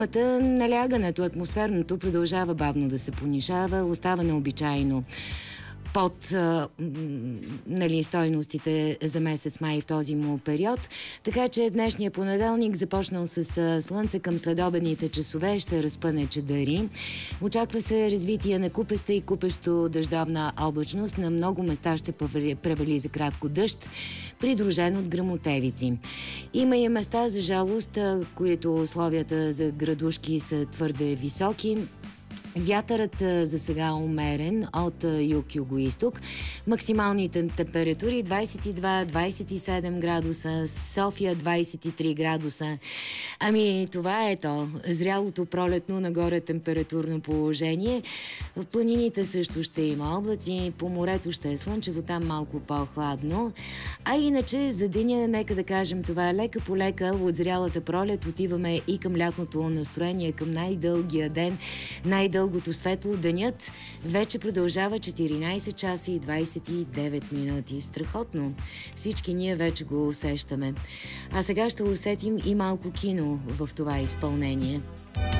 Налягането, атмосферното продължава бавно да се понижава, остава необичайно под стойностите за месец май в този му период. Така че днешния понеделник, започнал с слънце, към следобедните часове ще разпъне чадъри. Очаква се развитие на купеста и купещо дъждовна облачност. На много места ще превали за кратко дъжд, придружен от гръмотевици. Има и места, за жалост, които условията за градушки са твърде високи. Вятърът за сега умерен от юг-юго-исток. Максималните температури 22-27 градуса, София 23 градуса. Това е то. Зрялото пролетно нагоре температурно положение. В планините също ще има облаци, по морето ще е слънчево, там малко по-хладно. А иначе за деня, нека да кажем това, лека по лека от зрялата пролет отиваме и към лятното настроение, към най-дългия ден, най-дългото светло. Денят вече продължава 14 часа и 29 минути. Страхотно. Всички ние вече го усещаме. А сега ще усетим и малко кино в това изпълнение.